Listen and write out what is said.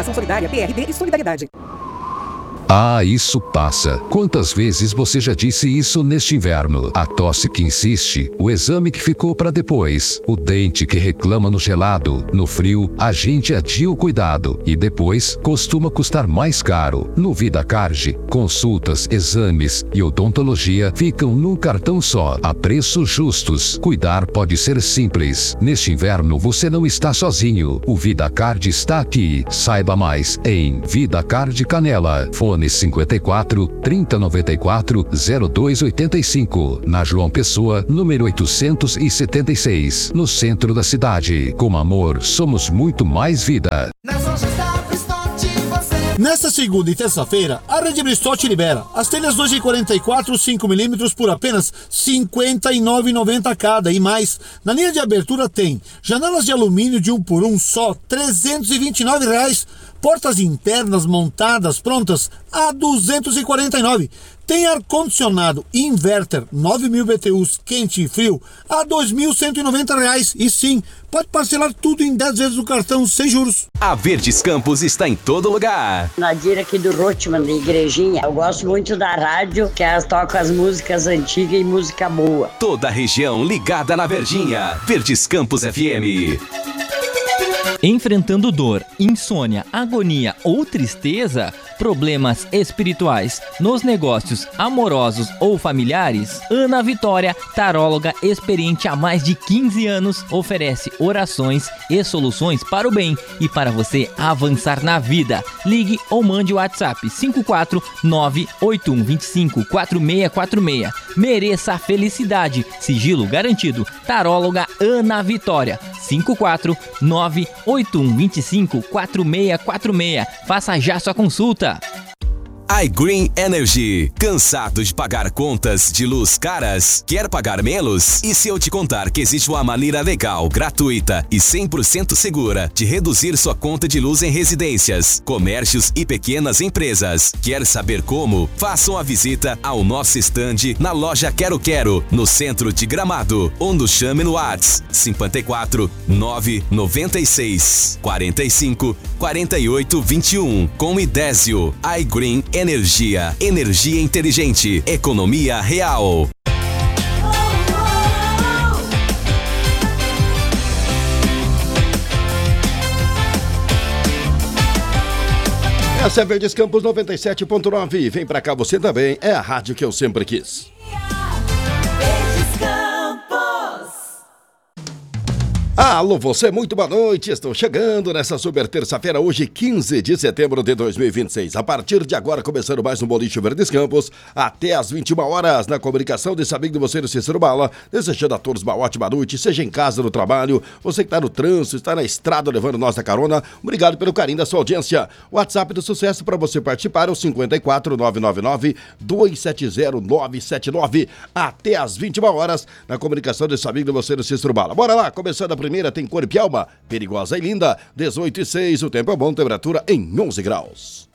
Associação Solidária, PRD e Solidariedade. Ah, isso passa. Quantas vezes você já disse isso neste inverno? A tosse que insiste, o exame que ficou para depois, o dente que reclama no gelado. No frio, a gente adia o cuidado e depois costuma custar mais caro. No VidaCard, consultas, exames e odontologia ficam num cartão só, a preços justos. Cuidar pode ser simples. Neste inverno você não está sozinho. O VidaCard está aqui. Saiba mais em VidaCard Canela. Fone 54 3094 0285, na João Pessoa, número 876, no centro da cidade. Com amor, somos muito mais vida. Nesta segunda e terça-feira, a Rede Bristol te libera as telhas 2,44 5mm por apenas R$ 59,90 cada e mais. Na linha de abertura tem janelas de alumínio de 1 por 1 só R$ 329. Portas internas montadas prontas a R$ 249. Tem ar-condicionado e inverter 9.000 BTUs quente e frio a R$ 2.190. E sim, pode parcelar tudo em 10 vezes no cartão sem juros. A Verdes Campos está em todo lugar. Nadir aqui do Rotman, da Igrejinha. Eu gosto muito da rádio, que elas tocam as músicas antigas e música boa. Toda a região ligada na Verdinha. Verdes Campos FM. Enfrentando dor, insônia, agonia ou tristeza, problemas espirituais, nos negócios, amorosos ou familiares, Ana Vitória, taróloga experiente há mais de 15 anos, oferece orações e soluções para o bem e para você avançar na vida. Ligue ou mande o WhatsApp 54981254646. Mereça a felicidade. Sigilo garantido. Taróloga Ana Vitória. 54981254646. Faça já sua consulta. iGreen Energy. Cansado de pagar contas de luz caras? Quer pagar menos? E se eu te contar que existe uma maneira legal, gratuita e 100% segura de reduzir sua conta de luz em residências, comércios e pequenas empresas? Quer saber como? Faça uma visita ao nosso estande na loja Quero Quero, no centro de Gramado, ou nos chame no WhatsApp 54 996 45 48 21 com Idésio. iGreen Energia inteligente, economia real. Essa é Verdes Campos 97.9. Vem pra cá você também, é a rádio que eu sempre quis. Alô, você, muito boa noite. Estou chegando nessa super terça-feira, hoje 15 de setembro de 2026. A partir de agora, começando mais um Boliche Verdes Campos, até às 21 horas, na comunicação desse amigo de você, no Cícero Bala, desejando a todos uma ótima noite, seja em casa, no trabalho, você que está no trânsito, está na estrada levando nossa carona, obrigado pelo carinho da sua audiência. O WhatsApp do sucesso para você participar é o 54999-270-979, até às 21 horas, na comunicação desse amigo de você, no Cícero Bala. Bora lá, começando a primeira, tem Corpo e Alma, perigosa e linda, 18 e 6, o tempo é bom, temperatura em 11 graus.